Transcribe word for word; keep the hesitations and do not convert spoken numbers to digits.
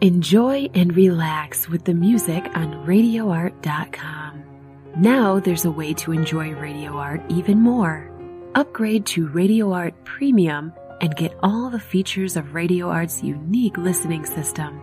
Enjoy and relax with the music on radio art dot com. Now there's a way to enjoy Radio Art even more. Upgrade to Radio Art Premium and get all the features of Radio Art's unique listening system.